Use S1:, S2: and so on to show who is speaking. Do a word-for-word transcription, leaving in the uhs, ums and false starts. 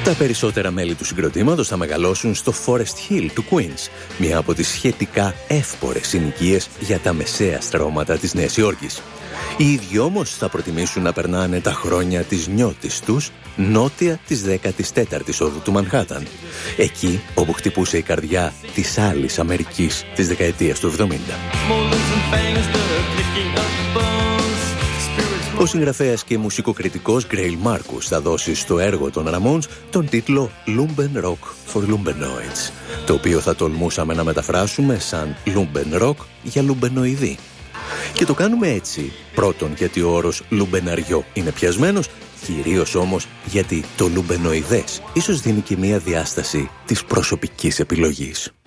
S1: Τα περισσότερα μέλη του συγκροτήματος θα μεγαλώσουν στο Forest Hill του Queens, μία από τις σχετικά εύπορες συνοικίες για τα μεσαία στρώματα της Νέας Υόρκης. Οι ίδιοι όμως θα προτιμήσουν να περνάνε τα χρόνια της νιώτης τους νότια της δέκατης τέταρτης οδού του Μανχάταν, εκεί όπου χτυπούσε η καρδιά της άλλης Αμερικής της δεκαετίας του εβδομήντα. Ο συγγραφέας και μουσικοκριτικός Γκρέιλ Μάρκους θα δώσει στο έργο των Ramones τον τίτλο Lumben Rock for Lumbenoids, το οποίο θα τολμούσαμε να μεταφράσουμε σαν Lumben Rock για λουμπενοειδή. Και το κάνουμε έτσι, πρώτον γιατί ο όρος λουμπεναριό είναι πιασμένος, κυρίως όμως γιατί το λουμπενοειδές ίσως δίνει και μία διάσταση της προσωπικής επιλογής.